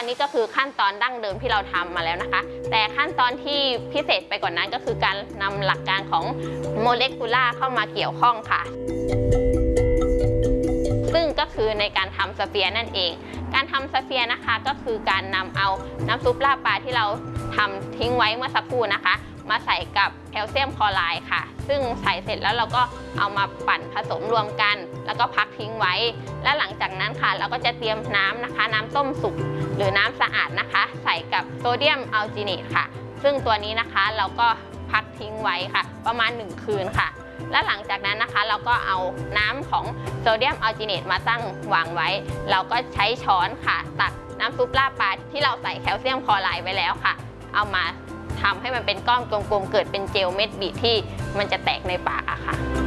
อนนี้ก็คือขั้นตอนดั้งเดิมที่เราทำมาแล้วนะคะแต่ขั้นตอนที่พิเศษไปกว่านั้นก็คือการนำหลักการของโมเลกุลาร์เข้ามาเกี่ยวข้องค่ะซึ่งก็คือในการทำสเฟียร์นั่นเองการทำสเฟียร์นะคะก็คือการนำเอาน้ำซุปลาบปลาที่เราทำทิ้งไว้เมื่อสักครู่นะคะมาใส่กับแคลเซียมคลอไรด์ค่ะซึ่งใส่เสร็จแล้วเราก็เอามาปั่นผสมรวมกันแล้วก็พักทิ้งไว้และหลังจากนั้นค่ะเราก็จะเตรียมน้ำนะคะน้ำต้มสุกหรือน้ำสะอาดนะคะใส่กับโซเดียมอัลจิเนตค่ะซึ่งตัวนี้นะคะเราก็พักทิ้งไว้ค่ะประมาณ1คืนค่ะและหลังจากนั้นนะคะเราก็เอาน้ำของโซเดียมอัลจิเนตมาตั้งวางไว้เราก็ใช้ช้อนค่ะตักน้ำซุปลาบปลาที่เราใส่แคลเซียมคลอไรด์ไว้แล้วค่ะเอามาทำให้มันเป็นก้อนกลมๆเกิดเป็นเจลเม็ดบีที่มันจะแตกในปากอะค่ะ